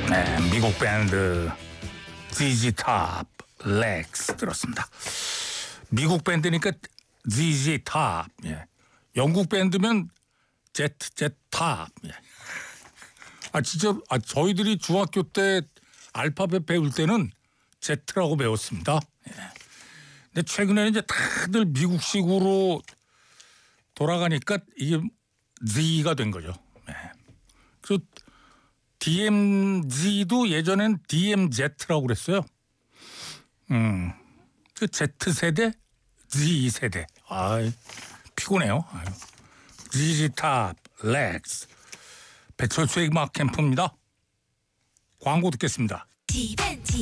네, 미국 밴드 ZZ Top, Legs 들었습니다. 미국 밴드니까 ZZ Top, 예. 영국 밴드면 Z Top. 예. 진짜 저희들이 중학교 때 알파벳 배울 때는 Z라고 배웠습니다. 예. 근데 최근에는 이제 다들 미국식으로 돌아가니까 이게 Z가 된 거죠. 예. 그래서 DMZ도 예전엔 DMZ라고 그랬어요. 그 Z세대, Z세대. 피곤해요. ZZ Top, Legs. 배철수의 음악 캠프입니다. 광고 듣겠습니다.